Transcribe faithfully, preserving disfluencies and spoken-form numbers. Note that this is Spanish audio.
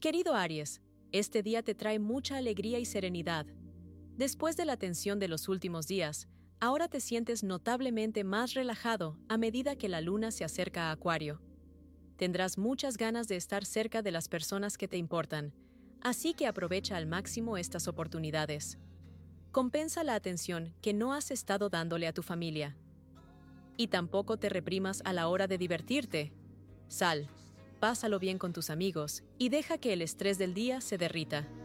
Querido Aries, este día te trae mucha alegría y serenidad. Después de la tensión de los últimos días, ahora te sientes notablemente más relajado a medida que la luna se acerca a Acuario. Tendrás muchas ganas de estar cerca de las personas que te importan, así que aprovecha al máximo estas oportunidades. Compensa la atención que no has estado dándole a tu familia. Y tampoco te reprimas a la hora de divertirte. Sal, pásalo bien con tus amigos y deja que el estrés del día se derrita.